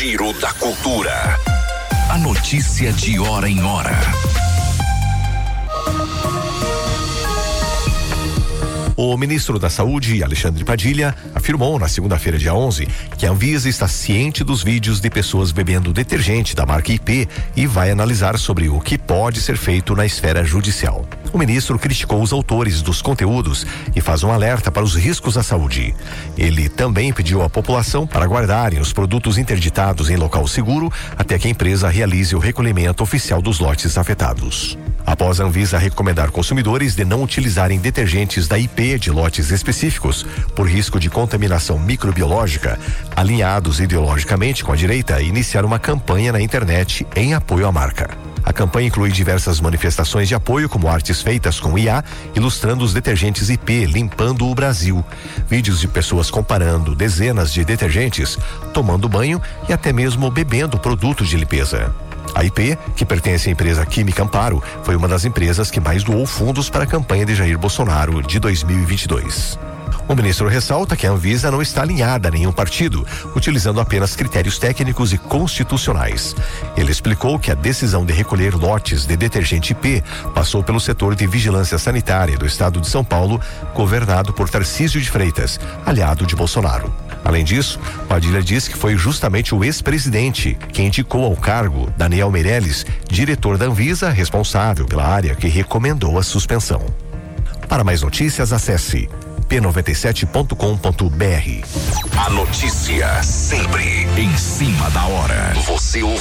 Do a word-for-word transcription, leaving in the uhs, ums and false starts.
Giro da Cultura. A notícia de hora em hora. O ministro da Saúde, Alexandre Padilha, afirmou na segunda-feira, dia onze, que a Anvisa está ciente dos vídeos de pessoas bebendo detergente da marca I P e vai analisar sobre o que pode ser feito na esfera judicial. O ministro criticou os autores dos conteúdos e faz um alerta para os riscos à saúde. Ele também pediu à população para guardarem os produtos interditados em local seguro até que a empresa realize o recolhimento oficial dos lotes afetados. Após a Anvisa recomendar consumidores de não utilizarem detergentes da I P de lotes específicos por risco de contaminação microbiológica, alinhados ideologicamente com a direita, iniciaram uma campanha na internet em apoio à marca. A campanha inclui diversas manifestações de apoio, como artes feitas com I A, ilustrando os detergentes I P limpando o Brasil, vídeos de pessoas comparando dezenas de detergentes, tomando banho e até mesmo bebendo produtos de limpeza. A I P, que pertence à empresa Química Amparo, foi uma das empresas que mais doou fundos para a campanha de Jair Bolsonaro de dois mil e vinte e dois. O ministro ressalta que a Anvisa não está alinhada a nenhum partido, utilizando apenas critérios técnicos e constitucionais. Ele explicou que a decisão de recolher lotes de detergente I P passou pelo setor de vigilância sanitária do estado de São Paulo, governado por Tarcísio de Freitas, aliado de Bolsonaro. Além disso, Padilha diz que foi justamente o ex-presidente que indicou ao cargo Daniel Meirelles, diretor da Anvisa, responsável pela área que recomendou a suspensão. Para mais notícias, acesse p noventa e sete ponto com ponto b r. A notícia sempre em cima da hora. Você ouve.